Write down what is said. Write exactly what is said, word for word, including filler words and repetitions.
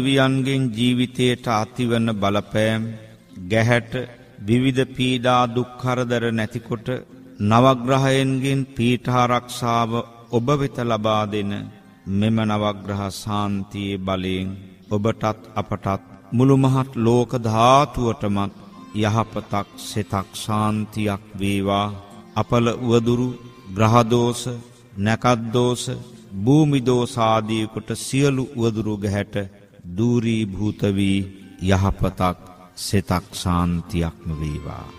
වියන්ගෙන් ජීවිතයට ඇතිවන බලපෑම් ගැහැට විවිධ පීඩා දුක් කරදර නැතිකොට නවග්‍රහයන්ගෙන් පීඨාරක්ෂාව ඔබ වෙත ලබා දෙන මෙම නවග්‍රහ ශාන්තියේ බලයෙන් ඔබටත් අපටත් මුළු මහත් ලෝක ධාතුවටමත් යහපතක් සිතක් ශාන්තියක් වේවා. අපල උවදුරු ග්‍රහ දෝෂ නැකත් දෝෂ භූමි දෝෂ ආදී කොට සියලු උවදුරු ගැහැට දූරී භූත වී යහපතක් සිතක් ශාන්තියක්ම වේවා.